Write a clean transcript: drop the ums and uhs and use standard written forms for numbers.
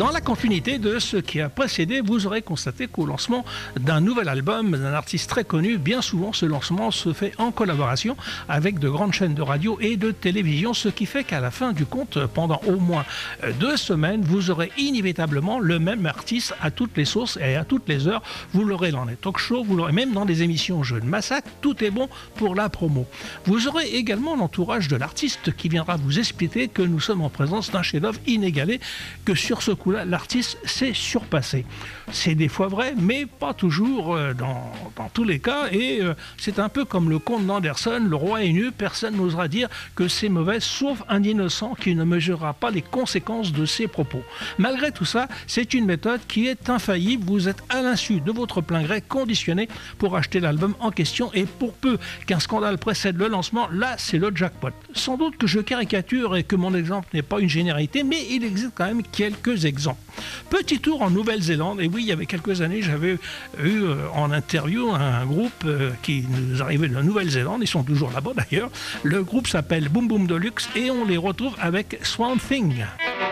Dans la continuité de ce qui a précédé, vous aurez constaté qu'au lancement d'un nouvel album d'un artiste très connu, bien souvent ce lancement se fait en collaboration avec de grandes chaînes de radio et de télévision, ce qui fait qu'à la fin du compte, pendant au moins 2 semaines, vous aurez inévitablement le même artiste à toutes les sauces et à toutes les heures. Vous l'aurez dans les talk-shows, vous l'aurez même dans des émissions Jeux de massacre, tout est bon pour la promo. Vous aurez également l'entourage de l'artiste qui viendra vous expliquer que nous sommes en présence d'un chef-d'œuvre inégalé, que sur ce coup-là, l'artiste s'est surpassé. C'est des fois vrai, mais pas toujours dans tous les cas, et c'est un peu comme le conte d'Anderson, le roi est nu, personne n'osera dire que c'est mauvais, sauf un innocent qui ne mesurera pas les conséquences de ses propos. Malgré tout ça, c'est une méthode qui est infaillible, vous êtes à l'insu de votre plein gré conditionné pour acheter l'album en question, et pour peu qu'un scandale précède le lancement, là c'est le jackpot. Sans doute que je caricature et que mon exemple n'est pas une généralité, mais il existe quand même quelques exemples. Petit tour en Nouvelle-Zélande, et oui, il y avait quelques années, j'avais eu en interview un groupe qui nous arrivait de la Nouvelle-Zélande, ils sont toujours là-bas d'ailleurs. Le groupe s'appelle Boom Boom Deluxe et on les retrouve avec Swamp Thing.